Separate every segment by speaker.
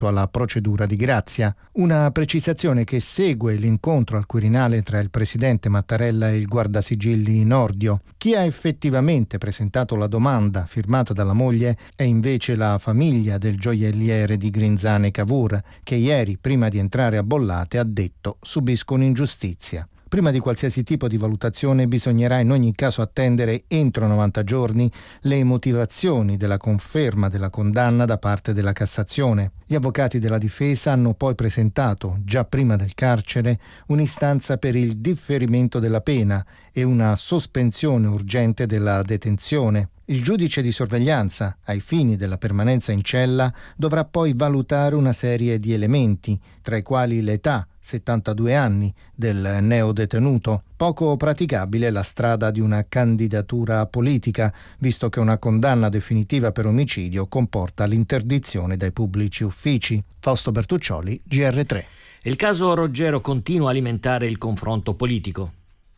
Speaker 1: alla procedura di grazia. Una precisazione che segue l'incontro al Quirinale tra il presidente Mattarella e il guardasigilli Nordio. Chi ha effettivamente presentato la domanda firmata dalla moglie è invece la famiglia del gioielliere di Grinzane Cavour, che ieri, prima di entrare a Bollate, ha detto: subisco un'ingiustizia. Prima di qualsiasi tipo di valutazione bisognerà in ogni caso attendere entro 90 giorni le motivazioni della conferma della condanna da parte della Cassazione. Gli avvocati della difesa hanno poi presentato, già prima del carcere, un'istanza per il differimento della pena e una sospensione urgente della detenzione. Il giudice di sorveglianza, ai fini della permanenza in cella, dovrà poi valutare una serie di elementi, tra i quali l'età, 72 anni, del neodetenuto. Poco praticabile la strada di una candidatura politica, visto che una condanna definitiva per omicidio comporta l'interdizione dai pubblici uffici. Fausto Bertuccioli, GR3.
Speaker 2: Il caso Roggero continua a alimentare il confronto politico.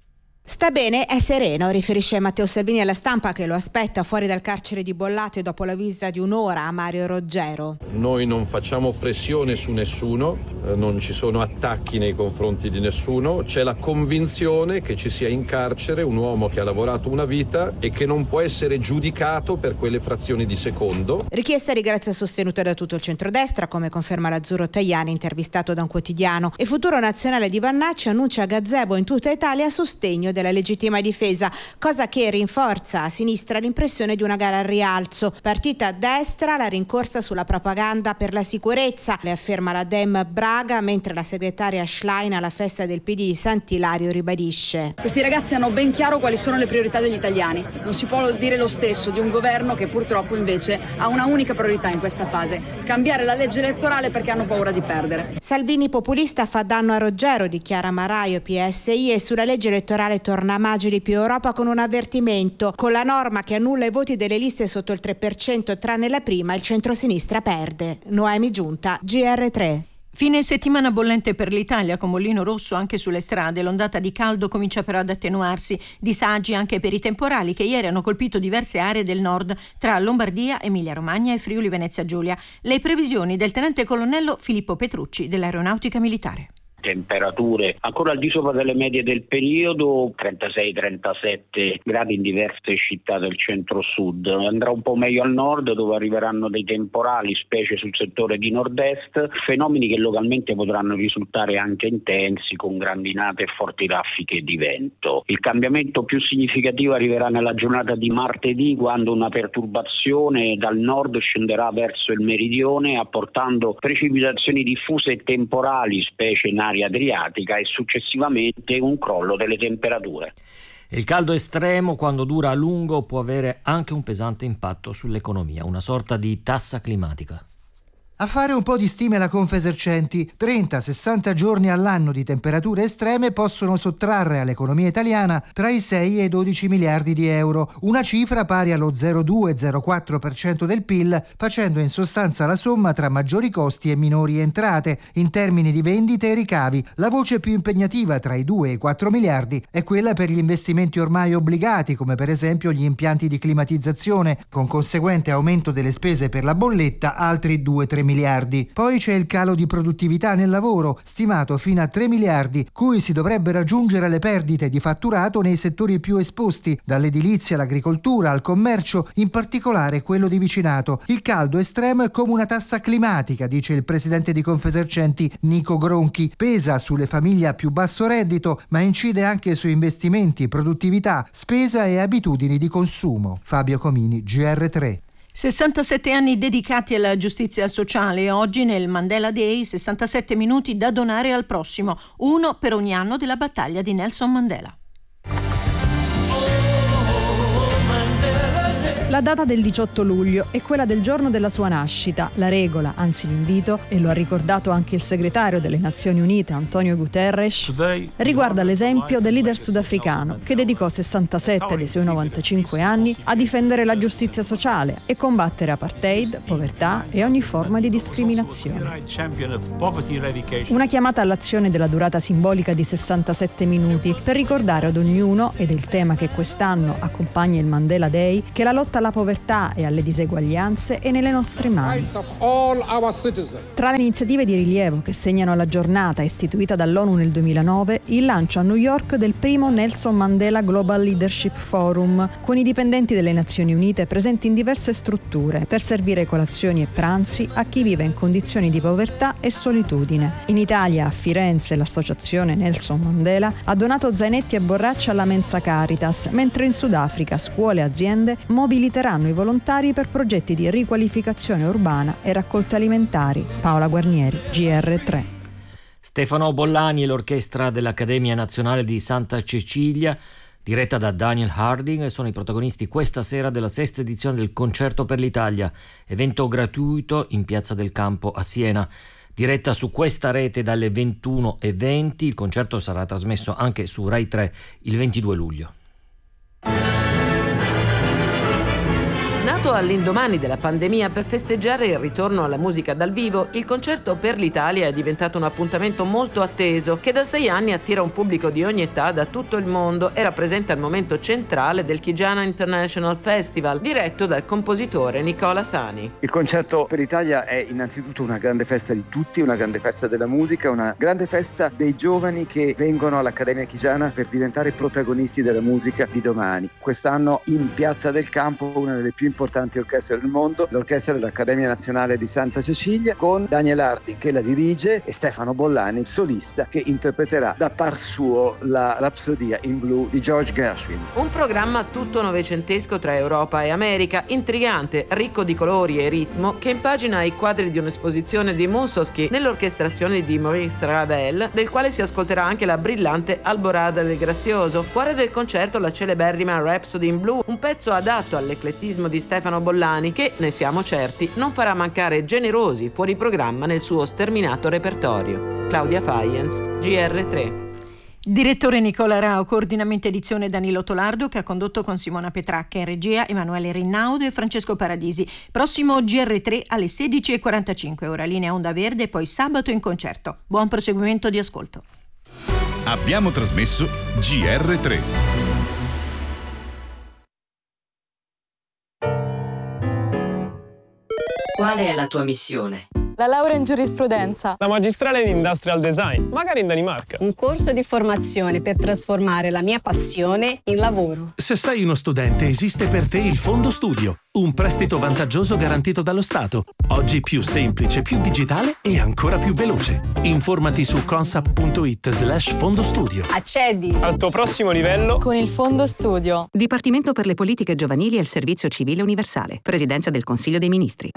Speaker 3: Sta bene, è sereno, riferisce Matteo Salvini alla Stampa, che lo aspetta fuori dal carcere di Bollate dopo la visita di un'ora a Mario Roggero.
Speaker 4: Noi non facciamo pressione su nessuno, non ci sono attacchi nei confronti di nessuno, c'è la convinzione che ci sia in carcere un uomo che ha lavorato una vita e che non può essere giudicato per quelle frazioni di secondo.
Speaker 3: Richiesta di grazia sostenuta da tutto il centrodestra, come conferma l'Azzurro Tajani, intervistato da un quotidiano. Il Futuro Nazionale di Vannacci annuncia a gazebo in tutta Italia sostegno della legittima difesa, cosa che rinforza a sinistra l'impressione di una gara al rialzo. Partita a destra la rincorsa sulla propaganda per la sicurezza, le afferma la Dem Braga, mentre la segretaria Schlein alla festa del PD di Sant'Ilario ribadisce:
Speaker 5: questi ragazzi hanno ben chiaro quali sono le priorità degli italiani. Non si può dire lo stesso di un governo che purtroppo invece ha una unica priorità in questa fase: cambiare la legge elettorale perché hanno paura di perdere.
Speaker 3: Salvini populista fa danno a Roggero, dichiara Maraio PSI, e sulla legge elettorale torna Magili più Europa con un avvertimento: con la norma che annulla i voti delle liste sotto il 3% tranne la prima, il centrosinistra perde. Noemi Giunta, GR3.
Speaker 6: Fine settimana bollente per l'Italia, con Mollino Rosso anche sulle strade. L'ondata di caldo comincia però ad attenuarsi. Disagi anche per i temporali che ieri hanno colpito diverse aree del nord tra Lombardia, Emilia-Romagna e Friuli Venezia Giulia. Le previsioni del tenente colonnello Filippo Petrucci dell'Aeronautica Militare.
Speaker 7: Temperature ancora al di sopra delle medie del periodo, 36-37 gradi in diverse città del centro-sud. Andrà un po' meglio al nord, dove arriveranno dei temporali, specie sul settore di nord-est, fenomeni che localmente potranno risultare anche intensi, con grandinate e forti raffiche di vento. Il cambiamento più significativo arriverà nella giornata di martedì, quando una perturbazione dal nord scenderà verso il meridione, apportando precipitazioni diffuse e temporali, specie in area adriatica, e successivamente un crollo delle temperature.
Speaker 2: Il caldo estremo, quando dura a lungo, può avere anche un pesante impatto sull'economia, una sorta di tassa climatica.
Speaker 8: A fare un po' di stime la Confesercenti, 30-60 giorni all'anno di temperature estreme possono sottrarre all'economia italiana tra i 6 e i 12 miliardi di euro, una cifra pari allo 0,2-0,4% del PIL, facendo in sostanza la somma tra maggiori costi e minori entrate. In termini di vendite e ricavi, la voce più impegnativa tra i 2 e i 4 miliardi è quella per gli investimenti ormai obbligati, come per esempio gli impianti di climatizzazione, con conseguente aumento delle spese per la bolletta, altri 2-3 miliardi. Poi c'è il calo di produttività nel lavoro, stimato fino a 3 miliardi, cui si dovrebbero aggiungere le perdite di fatturato nei settori più esposti, dall'edilizia all'agricoltura al commercio, in particolare quello di vicinato. Il caldo estremo è come una tassa climatica, dice il presidente di Confesercenti Nico Gronchi. Pesa sulle famiglie a più basso reddito, ma incide anche su investimenti, produttività, spesa e abitudini di consumo. Fabio Comini, GR3.
Speaker 6: 67 anni dedicati alla giustizia sociale. Oggi nel Mandela Day 67 minuti da donare al prossimo, uno per ogni anno della battaglia di Nelson Mandela.
Speaker 9: La data del 18 luglio è quella del giorno della sua nascita. La regola, anzi l'invito, e lo ha ricordato anche il segretario delle Nazioni Unite Antonio Guterres, riguarda l'esempio del leader sudafricano che dedicò 67 dei suoi 95 anni a difendere la giustizia sociale e combattere apartheid, povertà e ogni forma di discriminazione. Una chiamata all'azione della durata simbolica di 67 minuti per ricordare ad ognuno, ed è il tema che quest'anno accompagna il Mandela Day, che la lotta alla povertà e alle diseguaglianze è nelle nostre mani. Tra le iniziative di rilievo che segnano la giornata istituita dall'ONU nel 2009, il lancio a New York del primo Nelson Mandela Global Leadership Forum, con i dipendenti delle Nazioni Unite presenti in diverse strutture per servire colazioni e pranzi a chi vive in condizioni di povertà e solitudine. In Italia, a Firenze, l'associazione Nelson Mandela ha donato zainetti e borracce alla Mensa Caritas, mentre in Sudafrica scuole e aziende mobiliteranno i volontari per progetti di riqualificazione urbana e raccolte alimentari. Paola Guarnieri, GR3.
Speaker 2: Stefano Bollani e l'orchestra dell'Accademia Nazionale di Santa Cecilia, diretta da Daniel Harding, sono i protagonisti questa sera della 6ª edizione del Concerto per l'Italia, evento gratuito in Piazza del Campo a Siena. Diretta su questa rete dalle 21:20, il concerto sarà trasmesso anche su Rai 3 il 22 luglio.
Speaker 10: Nato all'indomani della pandemia per festeggiare il ritorno alla musica dal vivo, il Concerto per l'Italia è diventato un appuntamento molto atteso che da 6 anni attira un pubblico di ogni età da tutto il mondo e rappresenta il momento centrale del Chigiana International Festival, diretto dal compositore Nicola Sani.
Speaker 11: Il Concerto per l'Italia è innanzitutto una grande festa di tutti, una grande festa della musica, una grande festa dei giovani che vengono all'Accademia Chigiana per diventare protagonisti della musica di domani. Quest'anno in Piazza del Campo una delle più importanti orchestre del mondo, l'orchestra dell'Accademia Nazionale di Santa Cecilia, con Daniel Harding che la dirige e Stefano Bollani, solista, che interpreterà da par suo la Rapsodia in blu di George Gershwin.
Speaker 10: Un programma tutto novecentesco tra Europa e America, intrigante, ricco di colori e ritmo, che impagina i quadri di un'esposizione di Mussorgsky nell'orchestrazione di Maurice Ravel, del quale si ascolterà anche la brillante Alborada del Grazioso. Cuore del concerto la celeberrima Rhapsody in blu, un pezzo adatto all'eclettismo di Stefano Bollani che, ne siamo certi, non farà mancare generosi fuori programma nel suo sterminato repertorio. Claudia Faiens, GR3.
Speaker 6: Direttore Nicola Rao, coordinamento edizione Danilo Tolardo, che ha condotto con Simona Petracca, in regia Emanuele Rinnaudo e Francesco Paradisi. Prossimo GR3 alle 16:45, ora linea Onda Verde e poi sabato in concerto. Buon proseguimento di ascolto.
Speaker 12: Abbiamo trasmesso GR3.
Speaker 13: Qual è la tua missione?
Speaker 14: La laurea in giurisprudenza.
Speaker 15: La magistrale in industrial design, magari in Danimarca.
Speaker 16: Un corso di formazione per trasformare la mia passione in lavoro.
Speaker 17: Se sei uno studente, esiste per te il Fondo Studio, un prestito vantaggioso garantito dallo Stato. Oggi più semplice, più digitale e ancora più veloce. Informati su consap.it/fondostudio.
Speaker 16: Accedi
Speaker 15: al tuo prossimo livello
Speaker 14: con il Fondo Studio.
Speaker 18: Dipartimento per le politiche giovanili e il servizio civile universale. Presidenza del Consiglio dei Ministri.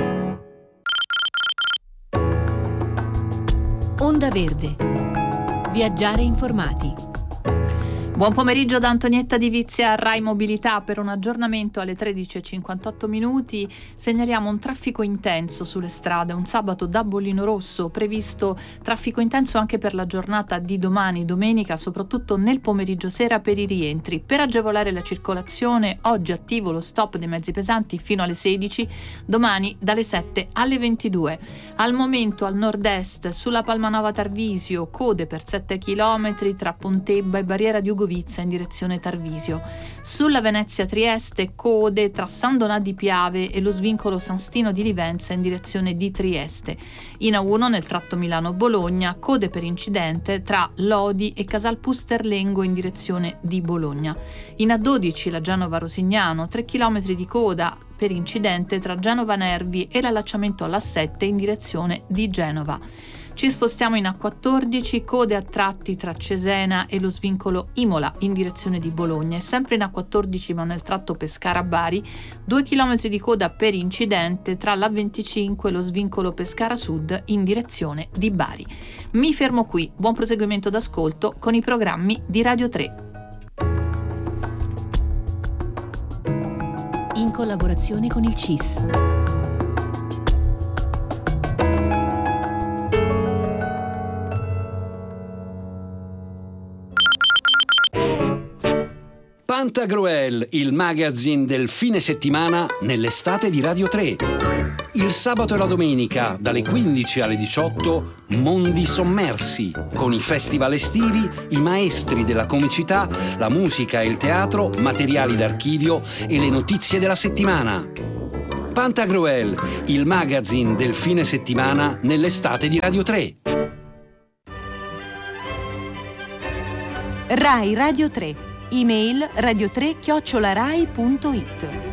Speaker 19: Onda Verde. Viaggiare informati.
Speaker 20: Buon pomeriggio da Antonietta Di Vizia, Rai Mobilità. Per un aggiornamento alle 13:58 segnaliamo un traffico intenso sulle strade. Un sabato da bollino rosso, previsto traffico intenso anche per la giornata di domani, domenica, soprattutto nel pomeriggio sera per i rientri. Per agevolare la circolazione, oggi attivo lo stop dei mezzi pesanti fino alle 16, domani dalle 7 alle 22. Al momento al nord-est, sulla Palmanova Tarvisio, code per 7 km tra Pontebba e Barriera di Ugovizza in direzione Tarvisio. Sulla Venezia-Trieste, code tra San Donà di Piave e lo svincolo San Stino di Livenza in direzione di Trieste. In A1 nel tratto Milano-Bologna, code per incidente tra Lodi e Casal Pusterlengo in direzione di Bologna. In A12 la Genova-Rosignano, 3 km di coda per incidente tra Genova Nervi e l'allacciamento alla 7 in direzione di Genova. Ci spostiamo in A14, code a tratti tra Cesena e lo svincolo Imola in direzione di Bologna, e sempre in A14 ma nel tratto Pescara-Bari, 2 km di coda per incidente tra l'A25 e lo svincolo Pescara Sud in direzione di Bari. Mi fermo qui, buon proseguimento d'ascolto con i programmi di Radio 3.
Speaker 19: In collaborazione con il CIS.
Speaker 21: Pantagruel, il magazine del fine settimana nell'estate di Radio 3. Il sabato e la domenica, dalle 15 alle 18, Mondi Sommersi, con i festival estivi, i maestri della comicità, la musica e il teatro, materiali d'archivio e le notizie della settimana. Pantagruel, il magazine del fine settimana nell'estate di Radio 3.
Speaker 22: Rai Radio 3. Email radio3@rai.it.